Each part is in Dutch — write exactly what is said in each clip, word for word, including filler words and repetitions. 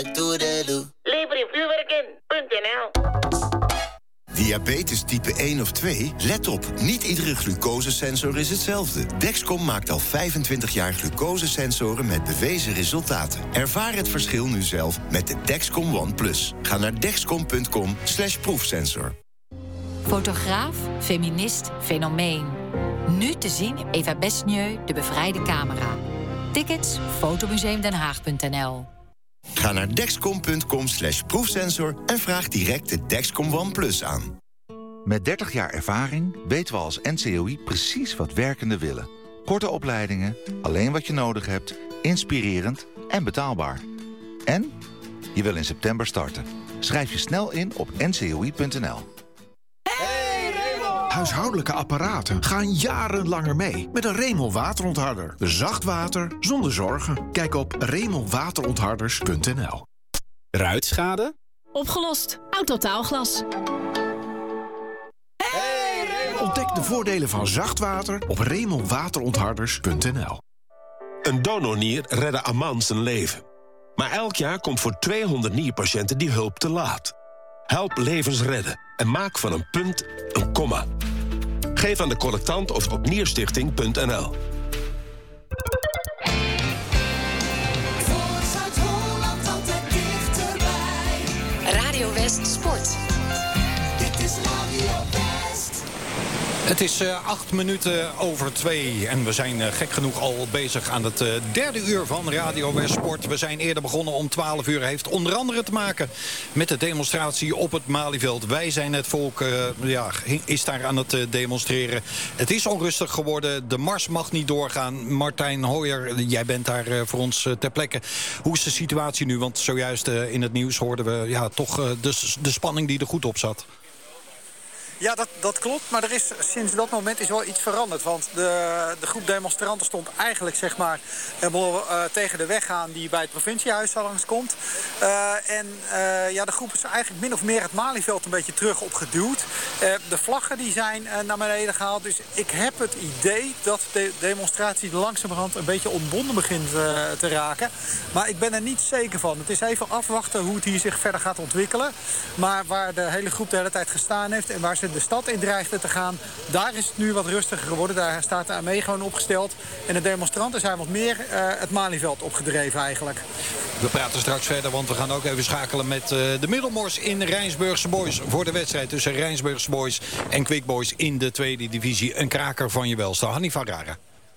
Libre vuurwerken punt n l. Diabetes type één of twee? Let op, niet iedere glucosesensor is hetzelfde. Dexcom maakt al vijfentwintig jaar glucosesensoren met bewezen resultaten. Ervaar het verschil nu zelf met de Dexcom One Plus. Ga naar dexcom punt com slash proefsensor. Fotograaf, feminist, fenomeen. Nu te zien Eva Besnieu, de bevrijde camera. Tickets fotomuseum den haag punt n l. Ga naar dexcom punt com slash proefsensor en vraag direct de Dexcom One Plus aan. Met dertig jaar ervaring weten we als N C O I precies wat werkenden willen. Korte opleidingen, alleen wat je nodig hebt, inspirerend en betaalbaar. En je wil in september starten. Schrijf je snel in op n c o i punt n l. Huishoudelijke apparaten gaan jarenlang langer mee met een Remel waterontharder. Zacht water zonder zorgen. Kijk op remel waterontharders punt n l. Ruitschade? Opgelost. Autotaalglas. Hey, Remel. Ontdek de voordelen van zacht water op remel waterontharders punt n l. Een donornier redde Aman zijn leven. Maar elk jaar komt voor tweehonderd nierpatiënten die hulp te laat. Help levens redden en maak van een punt een komma. Geef aan de collectant of op nierstichting punt n l. Voor Zuid-Holland altijd dichterbij. Radio West Sport. Dit is Radio West. Het is uh, acht minuten over twee en we zijn uh, gek genoeg al bezig aan het uh, derde uur van Radio West Sport. We zijn eerder begonnen om twaalf uur. Heeft onder andere te maken met de demonstratie op het Malieveld. Wij zijn het volk, uh, ja, is daar aan het uh, demonstreren. Het is onrustig geworden. De mars mag niet doorgaan. Martijn Hooijer, jij bent daar uh, voor ons uh, ter plekke. Hoe is de situatie nu? Want zojuist uh, in het nieuws hoorden we ja, toch uh, de, de spanning die er goed op zat. Ja, dat, dat klopt. Maar er is sinds dat moment is wel iets veranderd. Want de, de groep demonstranten stond eigenlijk zeg maar, helemaal uh, tegen de weg aan die bij het provinciehuis langskomt. Uh, en uh, ja, de groep is eigenlijk min of meer het Malieveld een beetje terug opgeduwd. Uh, de vlaggen die zijn uh, naar beneden gehaald. Dus ik heb het idee dat de demonstratie langzamerhand een beetje ontbonden begint uh, te raken. Maar ik ben er niet zeker van. Het is even afwachten hoe het hier zich verder gaat ontwikkelen. Maar waar de hele groep de hele tijd gestaan heeft en waar ze de stad in dreigde te gaan, daar is het nu wat rustiger geworden. Daar staat de A M E gewoon opgesteld. En de demonstranten zijn wat meer uh, het Malieveld opgedreven eigenlijk. We praten straks verder, want we gaan ook even schakelen met uh, de Middelmors in Rijnsburgse Boys. Voor de wedstrijd tussen Rijnsburgse Boys en Quick Boys in de tweede divisie. Een kraker van je welste. Hanni van Rara.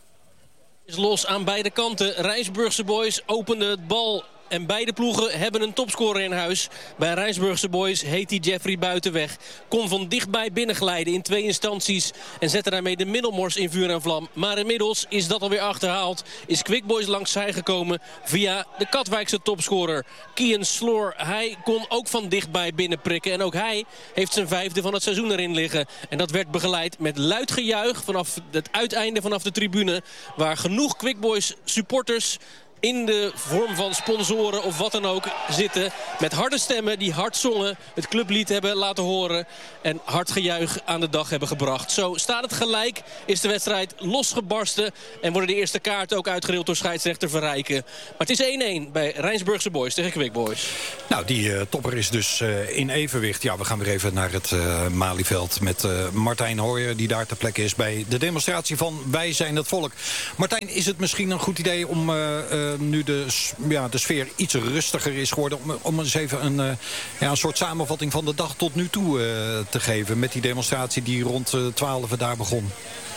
Is los aan beide kanten. Rijnsburgse Boys opende het bal. En beide ploegen hebben een topscorer in huis. Bij Rijnsburgse Boys heet hij Jeffrey Buitenweg. Kon van dichtbij binnenglijden in twee instanties. En zette daarmee de Middelmors in vuur en vlam. Maar inmiddels is dat alweer achterhaald. Is Quick Boys langs zij gekomen via de Katwijkse topscorer Kian Sloor. Hij kon ook van dichtbij binnenprikken. En ook hij heeft zijn vijfde van het seizoen erin liggen. En dat werd begeleid met luid gejuich vanaf het uiteinde vanaf de tribune. Waar genoeg Quick Boys supporters in de vorm van sponsoren of wat dan ook zitten. Met harde stemmen die hard zongen, het clublied hebben laten horen. En hard gejuich aan de dag hebben gebracht. Zo staat het gelijk, is de wedstrijd losgebarsten. En worden de eerste kaarten ook uitgedeeld door scheidsrechter Verrijken. Maar het is één-één bij Rijnsburgse Boys tegen Quick Boys. Nou, die uh, topper is dus uh, in evenwicht. Ja, we gaan weer even naar het uh, Malieveld met uh, Martijn Hooijer, die daar ter plekke is bij de demonstratie van Wij zijn het volk. Martijn, is het misschien een goed idee om Uh, uh, nu de, ja, de sfeer iets rustiger is geworden, om, om eens even een, uh, ja, een soort samenvatting van de dag tot nu toe uh, te geven met die demonstratie die rond uh, twaalf daar begon?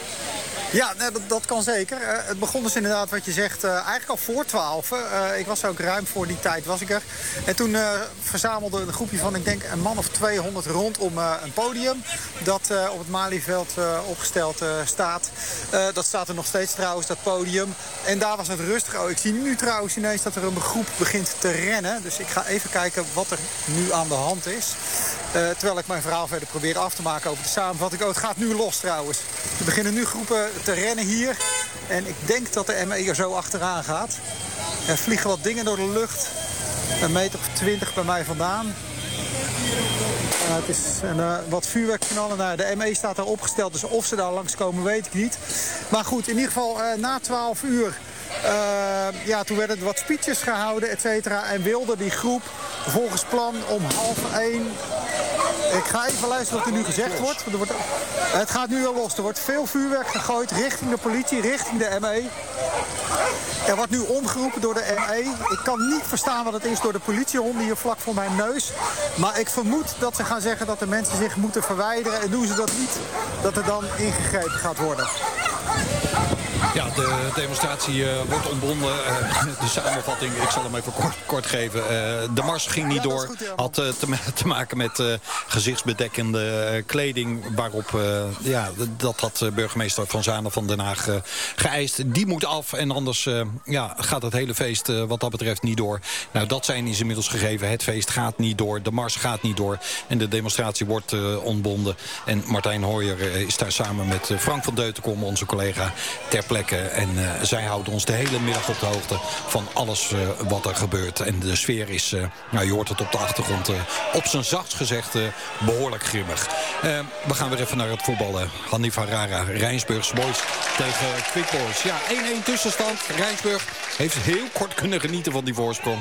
Ja, dat, dat kan zeker. Uh, het begon dus inderdaad wat je zegt, uh, eigenlijk al voor twaalf. Uh, ik was ook ruim voor die tijd was ik er. En toen uh, verzamelde een groepje van, ik denk, een man of tweehonderd rondom uh, een podium. Dat uh, op het Malieveld uh, opgesteld uh, staat. Uh, dat staat er nog steeds trouwens, dat podium. En daar was het rustig. Oh, ik zie nu trouwens ineens dat er een groep begint te rennen. Dus ik ga even kijken wat er nu aan de hand is. Uh, terwijl ik mijn verhaal verder probeer af te maken over de samenvatting. Oh, het gaat nu los trouwens. Er beginnen nu groepen te rennen hier. En ik denk dat de M E er zo achteraan gaat. Er vliegen wat dingen door de lucht. Een meter of twintig bij mij vandaan. Uh, het is een, uh, wat vuurwerkknallen. Nou, de M E staat daar opgesteld, dus of ze daar langskomen weet ik niet. Maar goed, in ieder geval uh, na twaalf uur Uh, ja, toen werden er wat speeches gehouden, et cetera. En wilde die groep volgens plan om half één... Ik ga even luisteren wat er nu gezegd wordt. Er wordt het gaat nu al los. Er wordt veel vuurwerk gegooid richting de politie, richting de M E. Er wordt nu omgeroepen door de M E. Ik kan niet verstaan wat het is door de politiehonden hier vlak voor mijn neus. Maar ik vermoed dat ze gaan zeggen dat de mensen zich moeten verwijderen. En doen ze dat niet, dat er dan ingegrepen gaat worden. Ja, de demonstratie uh, wordt ontbonden. Uh, de samenvatting, ik zal hem even kort, kort geven. Uh, de mars ging niet door. Had uh, te, te maken met uh, gezichtsbedekkende uh, kleding. Waarop, uh, ja, dat had uh, burgemeester Van Zanen van Den Haag uh, geëist. Die moet af en anders uh, ja, gaat het hele feest uh, wat dat betreft niet door. Nou, dat zijn is inmiddels gegeven. Het feest gaat niet door. De mars gaat niet door. En de demonstratie wordt uh, ontbonden. En Martijn Hooijer uh, is daar samen met uh, Frank van Deutenkom, onze collega, ter plekke. En uh, zij houden ons de hele middag op de hoogte van alles uh, wat er gebeurt. En de sfeer is, uh, nou, je hoort het op de achtergrond, uh, op zijn zachtst gezegd uh, behoorlijk grimmig. Uh, we gaan weer even naar het voetballen. Hanif Harara, Rijnsburgs Boys tegen Quick Boys. Ja, één-één tussenstand. Rijnsburg heeft heel kort kunnen genieten van die voorsprong.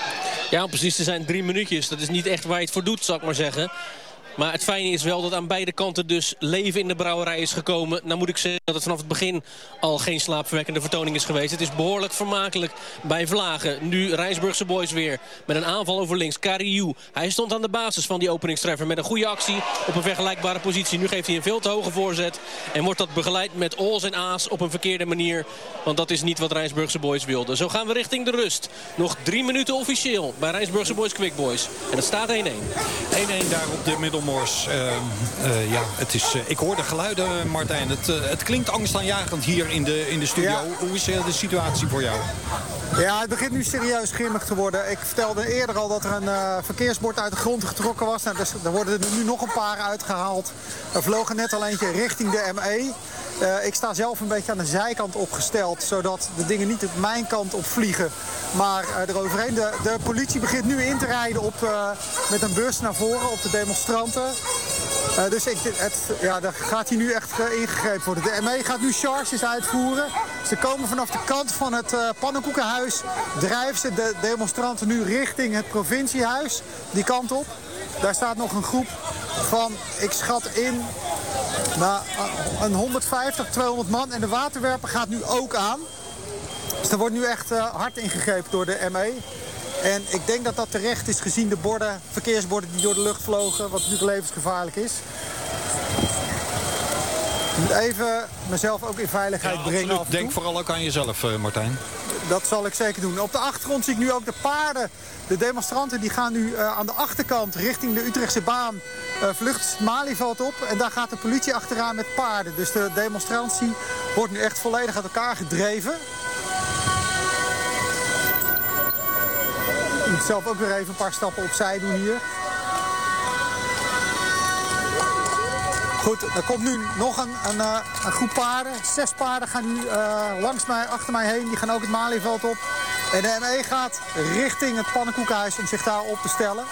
Ja, precies. Er zijn drie minuutjes. Dat is niet echt waar je het voor doet, zal ik maar zeggen. Maar het fijne is wel dat aan beide kanten dus leven in de brouwerij is gekomen. Nou moet ik zeggen dat het vanaf het begin al geen slaapverwekkende vertoning is geweest. Het is behoorlijk vermakelijk bij Vlagen. Nu Rijnsburgse Boys weer met een aanval over links. Kariou, hij stond aan de basis van die openingstreffer met een goede actie op een vergelijkbare positie. Nu geeft hij een veel te hoge voorzet en wordt dat begeleid met ols en aas op een verkeerde manier. Want dat is niet wat Rijnsburgse Boys wilden. Zo gaan we richting de rust. Nog drie minuten officieel bij Rijnsburgse Boys Quick Boys. En het staat één-één. één-één daar op de middel. Mors, uh, uh, ja, het is, uh, ik hoor de geluiden, Martijn. Het, uh, het klinkt angstaanjagend hier in de, in de studio. Ja. Hoe is uh, de situatie voor jou? Ja, het begint nu serieus grimmig te worden. Ik vertelde eerder al dat er een uh, verkeersbord uit de grond getrokken was. Nou, dus, er worden er nu nog een paar uitgehaald. Er vlogen net al eentje richting de M E. Uh, ik sta zelf een beetje aan de zijkant opgesteld, zodat de dingen niet op mijn kant op vliegen, maar uh, eroverheen. De, de politie begint nu in te rijden op, uh, met een bus naar voren op de demonstranten. Uh, dus ik, het, ja, daar gaat hij nu echt uh, ingegrepen worden. De M E gaat nu charges uitvoeren. Ze komen vanaf de kant van het uh, pannenkoekenhuis. Drijven ze de demonstranten nu richting het provinciehuis. Die kant op. Daar staat nog een groep van, ik schat in, nou, een honderdvijftig, tweehonderd man. En de waterwerper gaat nu ook aan. Dus er wordt nu echt uh, hard ingegrepen door de M E. En ik denk dat dat terecht is gezien de borden, verkeersborden die door de lucht vlogen. Wat natuurlijk levensgevaarlijk is. Ik moet even mezelf ook in veiligheid ja, brengen. Af en Denk vooral ook aan jezelf, uh, Martijn. Dat zal ik zeker doen. Op de achtergrond zie ik nu ook de paarden. De demonstranten die gaan nu uh, aan de achterkant richting de Utrechtse baan. Uh, vlucht het Malieveld op. En daar gaat de politie achteraan met paarden. Dus de demonstratie wordt nu echt volledig uit elkaar gedreven. Ik moet zelf ook weer even een paar stappen opzij doen hier. Goed, er komt nu nog een, een, een groep paarden. Zes paarden gaan nu uh, langs mij, achter mij heen. Die gaan ook het Malieveld op. En de M E gaat richting het pannenkoekenhuis om zich daar op te stellen.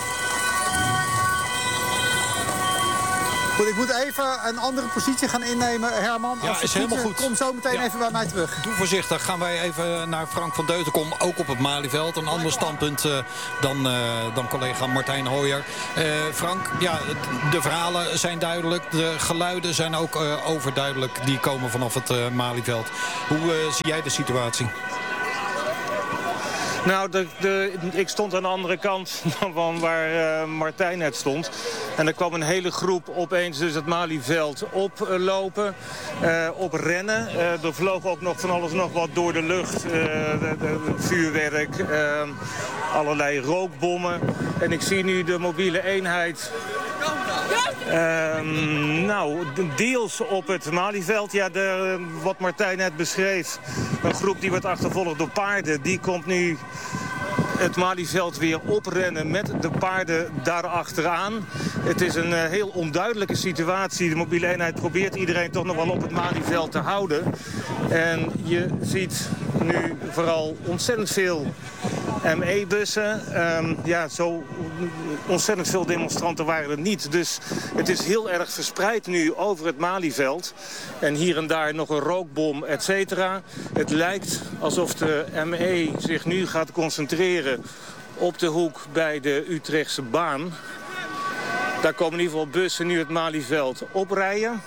Goed, ik moet even een andere positie gaan innemen, Herman. Ja, Als is helemaal goed. Kom zo meteen ja. even bij mij terug. Doe voorzichtig. Gaan wij even naar Frank van Deutenkom, ook op het Malieveld. Een ander standpunt uh, dan, uh, dan collega Martijn Hooijer. Uh, Frank, ja, de verhalen zijn duidelijk. De geluiden zijn ook uh, overduidelijk. Die komen vanaf het uh, Malieveld. Hoe uh, zie jij de situatie? Nou, de, de, ik stond aan de andere kant van waar uh, Martijn net stond. En er kwam een hele groep opeens dus het Malieveld oplopen, uh, op rennen. Uh, er vloog ook nog van alles nog wat door de lucht. Uh, de, de, vuurwerk, uh, allerlei rookbommen. En ik zie nu de mobiele eenheid... Uh, nou, deels op het Malieveld. Ja, de, wat Martijn net beschreef. Een groep die wordt achtervolgd door paarden. Die komt nu het Malieveld weer oprennen met de paarden daarachteraan. Het is een uh, heel onduidelijke situatie. De mobiele eenheid probeert iedereen toch nog wel op het Malieveld te houden. En je ziet nu vooral ontzettend veel M E-bussen. Um, ja, zo ontzettend veel demonstranten waren er niet. Dus het is heel erg verspreid nu over het Malieveld. En hier en daar nog een rookbom, et cetera. Het lijkt alsof de M E zich nu gaat concentreren op de hoek bij de Utrechtse baan. Daar komen in ieder geval bussen nu het Malieveld oprijden.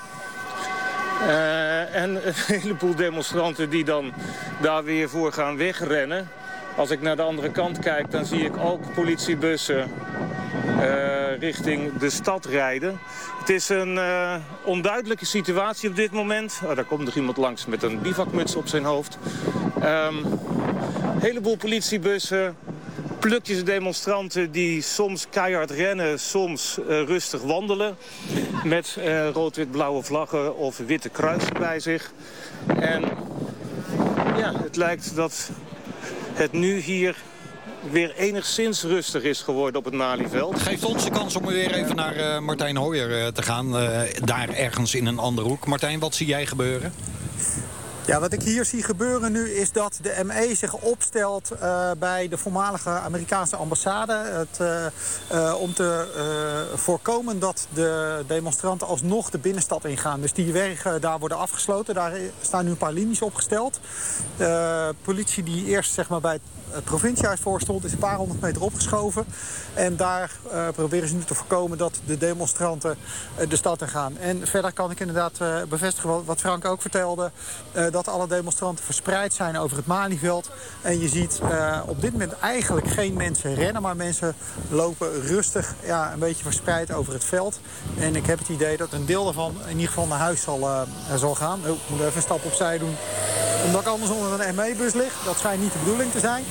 Uh, en een heleboel demonstranten die dan daar weer voor gaan wegrennen. Als ik naar de andere kant kijk, dan zie ik ook politiebussen uh, richting de stad rijden. Het is een uh, onduidelijke situatie op dit moment. Oh, daar komt nog iemand langs met een bivakmuts op zijn hoofd. Een um, heleboel politiebussen, plukjes demonstranten die soms keihard rennen, soms uh, rustig wandelen. Met uh, rood-wit-blauwe vlaggen of witte kruisen bij zich. En ja, het lijkt dat het nu hier weer enigszins rustig is geworden op het Malieveld. Geeft ons de kans om weer even naar uh, Martijn Hooijer uh, te gaan. Uh, daar ergens in een andere hoek. Martijn, wat zie jij gebeuren? Ja, wat ik hier zie gebeuren nu is dat de M E zich opstelt uh, bij de voormalige Amerikaanse ambassade. Het, uh, uh, om te uh, voorkomen dat de demonstranten alsnog de binnenstad ingaan. Dus die wegen daar worden afgesloten. Daar staan nu een paar linies opgesteld. De uh, politie die eerst zeg maar, bij het provinciehuis voor stond, is een paar honderd meter opgeschoven. En daar uh, proberen ze nu te voorkomen dat de demonstranten uh, de stad in gaan. En verder kan ik inderdaad uh, bevestigen wat Frank ook vertelde. Uh, dat alle demonstranten verspreid zijn over het Malieveld. En je ziet uh, op dit moment eigenlijk geen mensen rennen, maar mensen lopen rustig ja, een beetje verspreid over het veld. En ik heb het idee dat een deel daarvan in ieder geval naar huis zal, uh, zal gaan. Oh, ik moet even een stap opzij doen, omdat ik anders onder een M E-bus lig. Dat schijnt niet de bedoeling te zijn.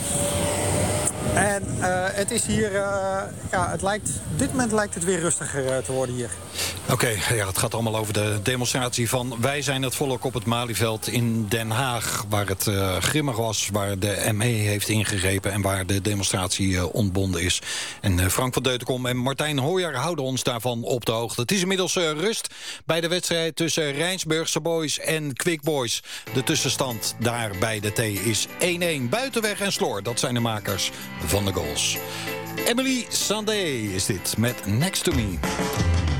En uh, het is hier, uh, ja, het lijkt, op dit moment lijkt het weer rustiger uh, te worden hier. Oké, okay, ja, het gaat allemaal over de demonstratie van Wij zijn het volk op het Malieveld in Den Haag. Waar het uh, grimmig was, waar de M E heeft ingegrepen en waar de demonstratie uh, ontbonden is. En uh, Frank van Deutenkom en Martijn Hooijer houden ons daarvan op de hoogte. Het is inmiddels uh, rust bij de wedstrijd tussen Rijnsburgse Boys en Quick Boys. De tussenstand daar bij de T is één-één. Buitenweg en Sloor, dat zijn de makers van de goals. Emily Sandé is dit met Next to Me.